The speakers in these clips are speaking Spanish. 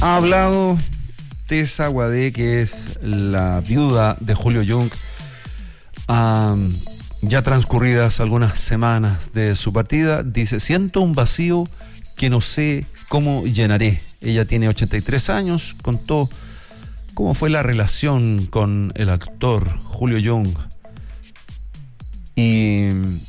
Ha hablado Tessa Guadé, que es la viuda de Julio Jung, ya transcurridas algunas semanas de su partida. Dice: siento un vacío que no sé cómo llenaré. Ella tiene 83 años, contó cómo fue la relación con el actor Julio Jung y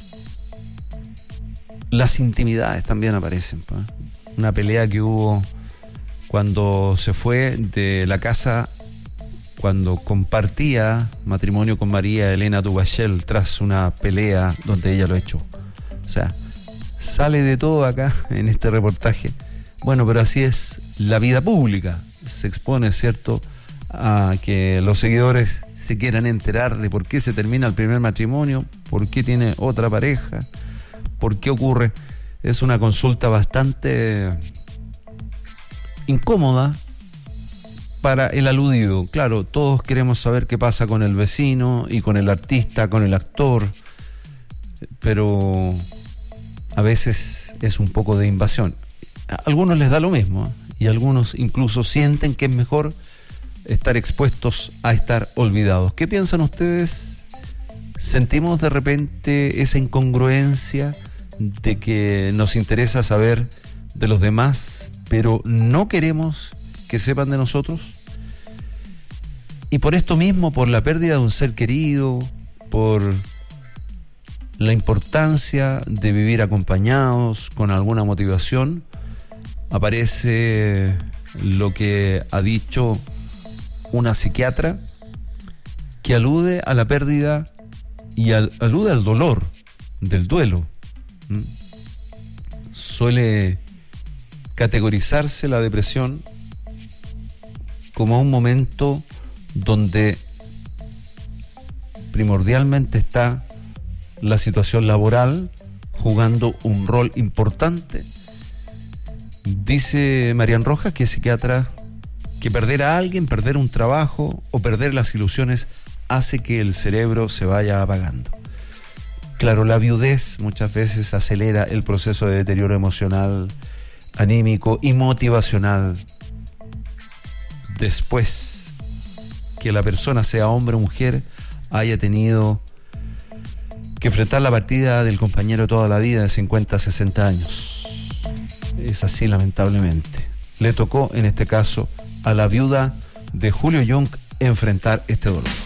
las intimidades también aparecen, ¿pa? Una pelea que hubo cuando se fue de la casa, cuando compartía matrimonio con María Elena Duvachel, tras una pelea donde ella lo echó. O sea, sale de todo acá en este reportaje. Bueno, pero así es la vida pública. Se expone, ¿cierto?, a que los seguidores se quieran enterar de por qué se termina el primer matrimonio, por qué tiene otra pareja, por qué ocurre. Es una consulta bastante incómoda para el aludido. Claro, todos queremos saber qué pasa con el vecino y con el artista, con el actor, pero a veces es un poco de invasión. A algunos les da lo mismo, y algunos incluso sienten que es mejor estar expuestos a estar olvidados. ¿Qué piensan ustedes? ¿Sentimos de repente esa incongruencia de que nos interesa saber de los demás, pero no queremos que sepan de nosotros? Y por esto mismo, por la pérdida de un ser querido, por la importancia de vivir acompañados, con alguna motivación, aparece lo que ha dicho una psiquiatra, que alude a la pérdida y alude al dolor del duelo. Suele categorizarse la depresión como un momento donde primordialmente está la situación laboral jugando un rol importante. Dice Marian Rojas, que es psiquiatra, que perder a alguien, perder un trabajo o perder las ilusiones hace que el cerebro se vaya apagando. Claro, la viudez muchas veces acelera el proceso de deterioro emocional, anímico y motivacional. Después que la persona, sea hombre o mujer, haya tenido que enfrentar la partida del compañero de toda la vida de 50 a 60 años. Es así, lamentablemente. Le tocó, en este caso, a la viuda de Julio Jung enfrentar este dolor.